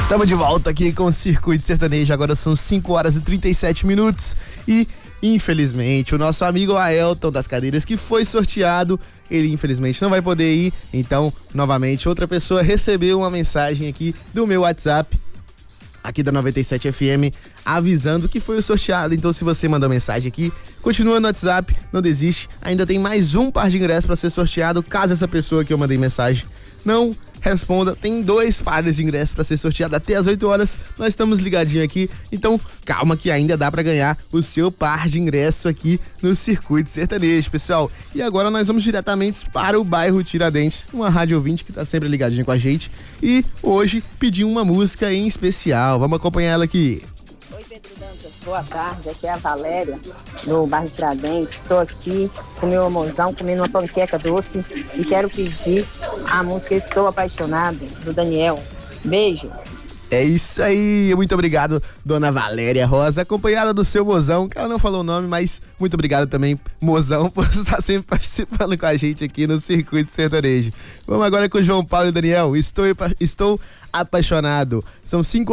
Estamos de volta aqui com o Circuito Sertanejo. Agora são 5 horas e 37 minutos e, infelizmente, o nosso amigo Aelton das cadeiras que foi sorteado, ele infelizmente não vai poder ir. Então, novamente, outra pessoa recebeu uma mensagem aqui do meu WhatsApp, aqui da 97 FM, avisando que foi o sorteado. Então, se você mandou mensagem aqui, continua no WhatsApp, não desiste. Ainda tem mais um par de ingressos para ser sorteado. Caso essa pessoa que eu mandei mensagem não responda, tem 2 pares de ingressos para ser sorteado até as 8 horas. Nós estamos ligadinhos aqui, então calma que ainda dá para ganhar o seu par de ingresso aqui no Circuito Sertanejo, pessoal. E agora nós vamos diretamente para o bairro Tiradentes, uma rádio ouvinte que tá sempre ligadinha com a gente e hoje pediu uma música em especial. Vamos acompanhar ela aqui. Oi, Pedro Dantas, boa tarde, aqui é a Valéria, do bairro Tiradentes. Estou aqui com meu amorzão, comendo uma panqueca doce e quero pedir a música Estou Apaixonado, do Daniel. Beijo. É isso aí, muito obrigado, dona Valéria Rosa, acompanhada do seu mozão, que ela não falou o nome, mas muito obrigado também, mozão, por estar sempre participando com a gente aqui no Circuito Sertanejo. Vamos agora com o João Paulo e o Daniel, Estou Apaixonado. São 5